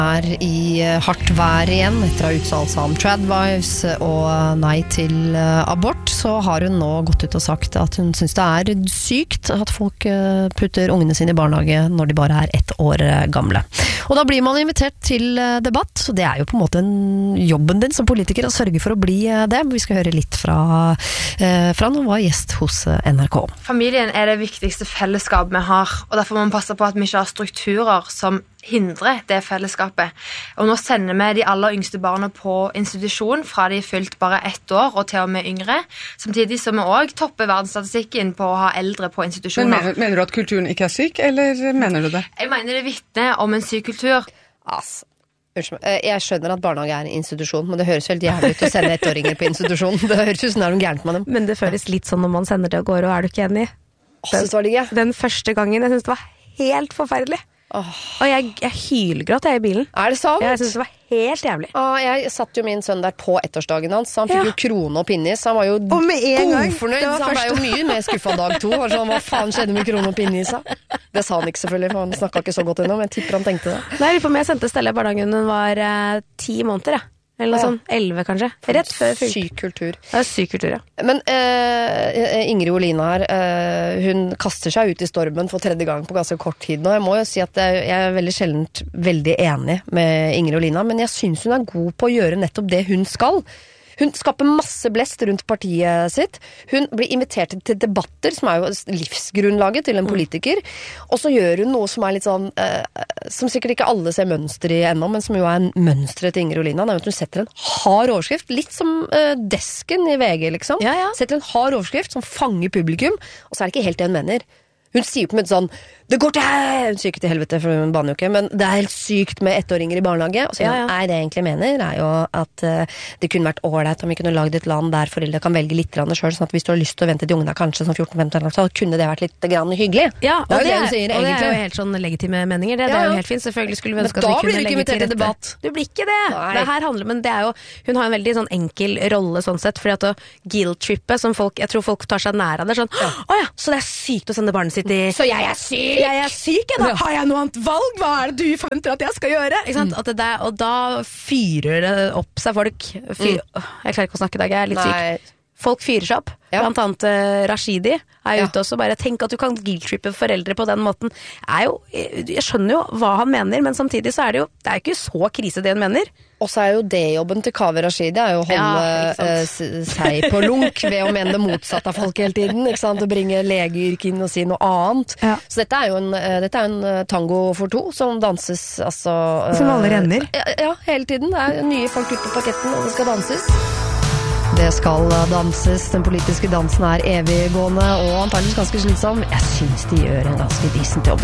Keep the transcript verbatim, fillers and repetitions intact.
Er i hardt vær igjen etter å ha uttalt seg om tradwives og nei til abort, så har hun nå gått ut og sagt at hun synes det er sykt at folk putter ungene sine i barnehage når de bare er ett år gamle. Og da blir man invitert til debatt, så det er jo på en måte en jobben din som politiker å sørge for å bli det. Vi skal høre litt fra, fra når hun var gjest hos N R K. Familien er det viktigste fellesskap vi har, og derfor må vi passe på at vi ikke har strukturer som hindre det fellesskapet. Og nå sender vi de aller yngste barna på institusjon fra de er fylt bare ett år og til og med yngre, samtidig som vi også topper verdensstatistikken på å ha eldre på institusjoner. Men mener, mener du at kulturen ikke er syk, eller mener du det? Jeg mener det vitner om en syk kultur. Altså, jeg skjønner at barnehage er en institusjon, men det høres helt jævlig ut å sende ettåringer på institusjon. Det høres ut som det er noe gærent med dem. Men det føles litt sånn når man sender det og går, og er du ikke enig? Den, det det den første gangen, jeg synes det var helt forferdelig. Oh. Og jeg, jeg hylgråt jeg i bilen. Er det sant? Jeg synes det var helt jævlig. Ah, jeg satt jo min sønn der på ettårsdagen hans, så han fikk ja. jo krone og pinnis. Han var jo godfornøyd, så han ble jo mye mer skuffet dag to. Og sånn, hva faen skjedde med krone og pinnis? Det sa han ikke selvfølgelig, for han snakket ikke så godt ennå, men jeg tipper han tenkte det. Nei, for meg sendte Stella i barnehagen, hun var eh, ti måneder, ja. Eller noe ja. sånn, elleve kanskje. Rett før fylt. Syk kultur. Det er syk kultur, ja. Men eh, Ingrid Olina her, eh, hun kaster seg ut i stormen for tredje gang på ganske kort tid nå. Jeg må jo si at jeg er veldig sjeldent veldig enig med Ingrid Olina, men jeg synes hun er god på å gjøre nettopp det hun skal. Hun skaper masse blest rundt partiet sitt. Hun blir invitert til debatter, som er jo livsgrunnlaget til en politiker. Og så gjør hun noe som er litt sånn, eh, som sikkert ikke alle ser mønster i ennå, men som jo er mønstret til Ingrid Olina. Hun setter en hard overskrift, litt som eh, desken i V G, liksom. Ja, ja. Setter en hard overskrift som fanger publikum, og så er det ikke helt det hun mener. Hun sier på en måte sånn, det går til her, hun sier ikke til helvete, for hun banner jo ikke, men det er helt sykt med ettåringer i barnehage. Og så ja, ja. Nei, det jeg egentlig mener er jo at uh, det kunne vært ålreit om vi kunne lagd et land der foreldre kan velge litt grann selv, sånn at hvis du har lyst til å vente til ungene kanskje som fjorten femten år, så kunne det vært litt grann hyggelig. Ja, og det, det, det, sier, og det er jo helt sånn legitime meninger, det, ja, ja. det er jo helt fint, selvfølgelig skulle vi ønske at vi kunne legge til rette. Debatt. Du blir ikke det. Nei. Det her handler, men det er jo, hun har en veldig sånn enkel rolle sånn sett, fordi at å guilt-trippe, som folk, jeg tror folk tar seg nær av det, sånn, ja. Å ja, så det er sykt å sende barnet sitt i Så jeg er syk! Jeg er syk, da. Har jeg noe annet valg? Hva er det du forventer at jeg skal gjøre? Ikke sant? Mm. At det der, og da fyrer det opp seg folk. Fyr, mm. Jeg klarer ikke å snakke i dag, jeg er litt Nei. syk. Folk fyrer seg opp. Ja. Blant annet uh, Rashidi er ja. ute også. Bare tenk at du kan guilt-trippe foreldre på den måten. Er jo, jeg skjønner jo hva han mener, men samtidig så er det jo det er jo ikke så krise det han mener. Og så er jo det jobben til Kaveh Rashidi er jo å holde ja, uh, seg på lunk ved å mene det motsatte av folk hele tiden, ikke sant? Å bringe legeyrket inn og si noe annet. Ja. Så dette er jo en, uh, dette er en tango for to som danses altså, uh, som alle renner. Ja, ja, hele tiden. Det er nye folk ute på parketten, og det skal danses. Det skal danses. Den politiske dansen er eviggående og antageligvis ganske slitsom. Jeg synes de gjør en ganske decent jobb.